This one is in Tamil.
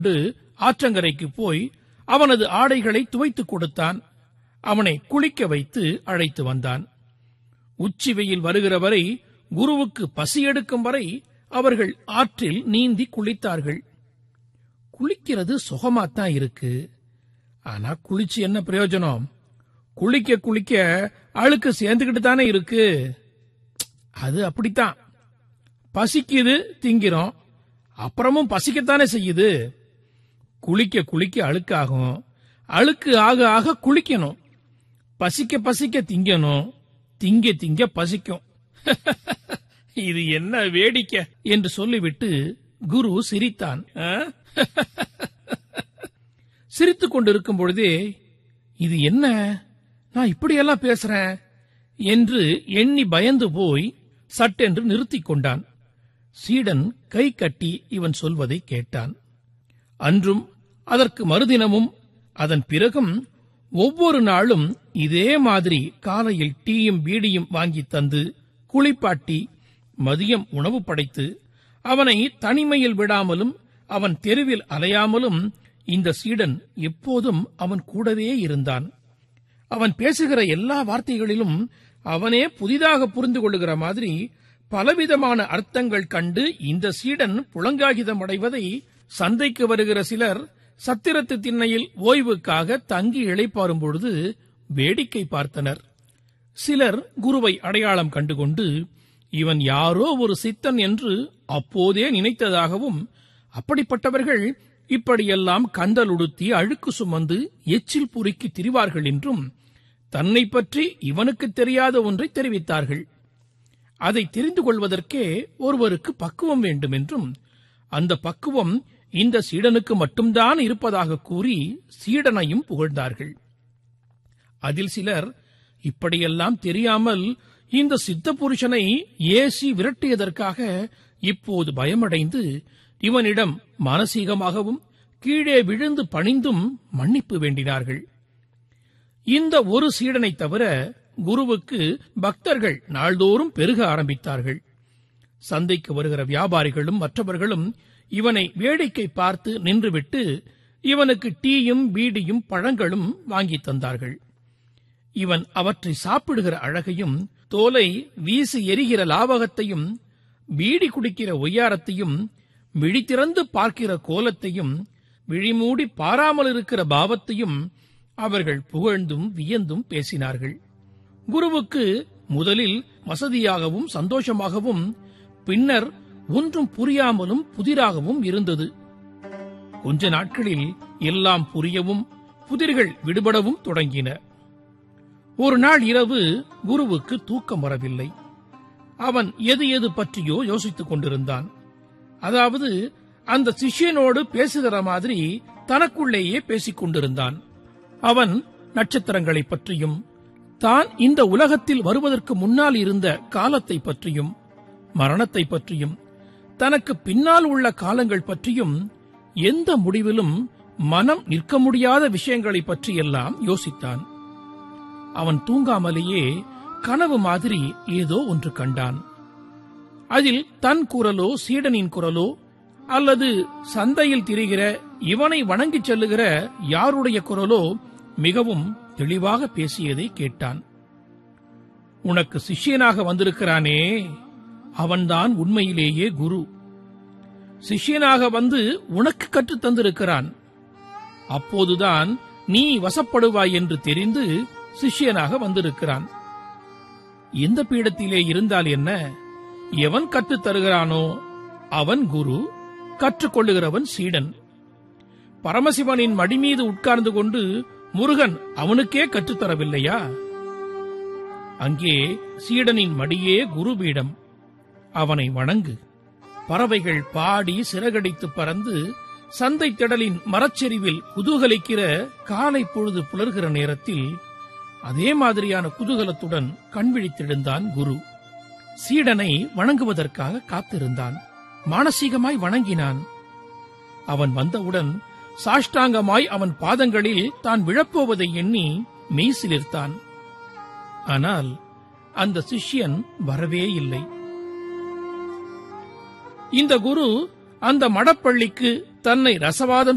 ஆற்றங்கரைக்கு போய் அவனது ஆடைகளை துவைத்துக் கொடுத்தான். அவனை குளிக்க வைத்து அழைத்து வந்தான். உச்சி வெயில் வருகிற வரை, குருவுக்கு பசி எடுக்கும் வரை அவர்கள் ஆற்றில் நீந்தி குளித்தார்கள். குளிக்கிறது சுகமாத்தான் இருக்கு. ஆனா குளிச்சு என்ன பிரயோஜனம்? குளிக்க குளிக்க அழுக்கு சேர்ந்துகிட்டு தானே இருக்கு. அது அப்படித்தான். பசிக்குது, திங்கிறோம், அப்புறமும் பசிக்கத்தானே செய்யுது. குளிக்க குளிக்க அழுக்காகும், அழுக்கு ஆக ஆக குளிக்கணும், பசிக்க பசிக்க திங்கணும், திங்க திங்க பசிக்கும். இது என்ன வேடிக்கை என்று சொல்லிவிட்டு குரு சிரித்தான். சிரித்துக் கொண்டிருக்கும் பொழுதே, இது என்ன, நான் இப்படியெல்லாம் பேசுறேன் என்று எண்ணி பயந்து போய் சட்டென்று நிறுத்திக் கொண்டான். சீடன் கை கட்டி இவன் சொல்வதை கேட்டான். அன்றும் அதற்கு மறுதினமும் அதன் பிறகும் ஒவ்வொரு நாளும் இதே மாதிரி காலையில் டீயும் பீடியும் வாங்கி தந்து குளிப்பாட்டி மதியம் உணவு படைத்து அவனை தனிமையில் விடாமலும் அவன் தெருவில் அலையாமலும் இந்த சீடன் எப்போதும் அவன் கூடவே இருந்தான். அவன் பேசுகிற எல்லா வார்த்தைகளிலும் அவனே புதிதாக புரிந்து கொள்ளுகிற மாதிரி பலவிதமான அர்த்தங்கள் கண்டு இந்த சீடன் புலங்காகிதம் அடைவதை சந்தைக்கு வருகிற சிலர் சத்திரத்து திண்ணையில் ஓய்வுக்காக தங்கி இளைப்பாறும் பொழுது வேடிக்கை பார்த்தனர். சிலர் குருவை அடையாளம் கண்டுகொண்டு இவன் யாரோ ஒரு சித்தன் என்று அப்போதே நினைத்ததாகவும், அப்படிப்பட்டவர்கள் இப்படியெல்லாம் கந்தல் உடுத்தி அழுக்கு சுமந்து எச்சில் பொறுக்கி திரிவார்கள் என்றும் தன்னை பற்றி இவனுக்கு தெரியாத ஒன்றை தெரிவித்தார்கள். அதை தெரிந்து கொள்வதற்கே ஒருவருக்கு பக்குவம் வேண்டும் என்றும், அந்த பக்குவம் இந்த சீடனுக்கு மட்டும்தான் இருப்பதாக கூறி சீடனையும் புகழ்ந்தார்கள். அதில் சிலர் இப்படியெல்லாம் தெரியாமல் இந்த சித்த புருஷனை ஏசி விரட்டியதற்காக இப்போது பயமடைந்து இவனிடம் மானசீகமாகவும் கீழே விழுந்து பணிந்தும் மன்னிப்பு வேண்டினார்கள். இந்த ஒரு சீடனை தவிர குருவுக்கு பக்தர்கள் நாள்தோறும் பெருக ஆரம்பித்தார்கள். சந்தைக்கு வருகிற வியாபாரிகளும் மற்றவர்களும் இவனை வேடிக்கை பார்த்து நின்றுவிட்டு இவனுக்கு டீயும் பீடியும் பழங்களும் வாங்கி தந்தார்கள். இவன் அவற்றை சாப்பிடுகிற அழகையும், தோலை வீசி எரிகிற லாவகத்தையும், பீடி குடிக்கிற ஒய்யாரத்தையும், விழித்திறந்து பார்க்கிற கோலத்தையும், விழிமூடி பாராமல் இருக்கிற பாவத்தையும் அவர்கள் புகழ்ந்தும் வியந்தும் பேசினார்கள். குருவுக்கு முதலில் வசதியாகவும் சந்தோஷமாகவும், பின்னர் ஒன்றும் புரியாமலும் புதிராகவும் இருந்தது. கொஞ்ச நாட்களில் எல்லாம் புரியவும் புதிர்கள் விடுபடவும் தொடங்கின. ஒரு நாள் இரவு குருவுக்கு தூக்கம் வரவில்லை. அவன் எது எது பற்றியோ யோசித்துக் கொண்டிருந்தான். அதாவது அந்த சிஷ்யனோடு பேசுகிற மாதிரி தனக்குள்ளேயே பேசிக் கொண்டிருந்தான். அவன் நட்சத்திரங்களைப் பற்றியும், தான் இந்த உலகத்தில் வருவதற்கு முன்னால் இருந்த காலத்தை பற்றியும், மரணத்தை பற்றியும், தனக்கு பின்னால் உள்ள காலங்கள் பற்றியும், எந்த முடிவிலும் மனம் நிற்க முடியாத விஷயங்களை பற்றியெல்லாம் யோசித்தான். அவன் தூங்காமலேயே கனவு மாதிரி ஏதோ ஒன்று கண்டான். அதில் தன் குரலோ சீடனின் குரலோ அல்லது சந்தையில் திரிகிற இவனை வணங்கிச் செல்லுகிற யாருடைய குரலோ மிகவும் தெளிவாக பேசியதை கேட்டான். உனக்கு சிஷ்யனாக வந்திருக்கிறானே, அவன்தான் உண்மையிலேயே குரு. சிஷ்யனாக வந்து உனக்கு கற்றுத் தந்திருக்கிறான். அப்போதுதான் நீ வசப்படுவாய் என்று தெரிந்து சிஷ்யனாக வந்திருக்கிறான். எந்த பீடத்திலே இருந்தால் என்ன, எவன் கற்றுத் தருகிறானோ அவன் குரு, கற்றுக்கொள்ளுகிறவன் சீடன். பரமசிவனின் மடி மீது உட்கார்ந்து கொண்டு முருகன் அவனுக்கே கற்றுத்தரவில்லையா? அங்கே சீடனின் மடியே குருபீடம். அவனை வணங்கு. பறவைகள் பாடி சிறகடித்து பறந்து சந்தை திடலின் மரச்செறிவில் குதூகலிக்கிற காலை பொழுது புலர்கிற நேரத்தில் அதே மாதிரியான குதூகலத்துடன் கண்விழித்தெழுந்தான் குரு. சீடனை வணங்குவதற்காக காத்திருந்தான். மானசீகமாய் வணங்கினான். அவன் வந்தவுடன் சாஷ்டாங்கமாய் அவன் பாதங்களில் தான் விழப்போவதை எண்ணி மெய்சிலிர்த்தான். ஆனால் அந்த சிஷ்யன் வரவே இல்லை. இந்த குரு அந்த மடப்பள்ளிக்கு தன்னை ரசவாதம்